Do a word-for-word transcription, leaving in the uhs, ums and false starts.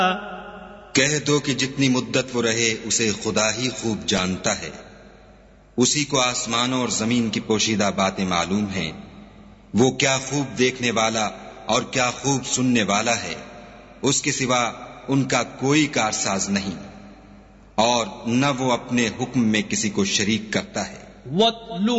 कह दो कि जितनी मुद्दत वो रहे उसे खुदा ही खूब जानता है। उसी को आसमानों और जमीन की पोशीदा बातें मालूम हैं। वो क्या खूब देखने वाला और क्या खूब सुनने वाला है। उसके सिवा उनका कोई कारसाज नहीं और न वो अपने हुक्म में किसी को शरीक करता है।